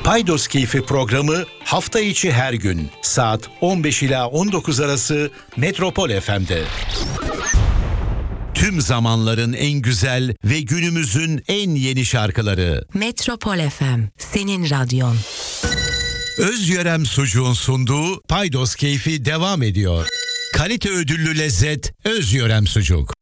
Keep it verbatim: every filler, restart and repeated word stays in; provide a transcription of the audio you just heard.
Paydos Keyfi programı hafta içi her gün saat on beş ila on dokuz arası Metropol F M'de. Tüm zamanların en güzel ve günümüzün en yeni şarkıları. Metropol F M, senin radyon. Özyörem Sucuğun sunduğu Paydos Keyfi devam ediyor. Kalite ödüllü lezzet Özyörem Sucuk.